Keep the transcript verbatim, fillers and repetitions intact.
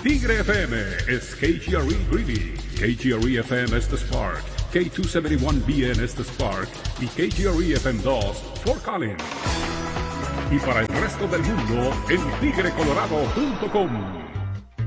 Tigre F M es K G R E Greeley, K G R E F M es The Spark, K doscientos setenta y uno B N es The Spark y K G R E F M dos Fort Collins. Y para el resto del mundo en tigre colorado punto com.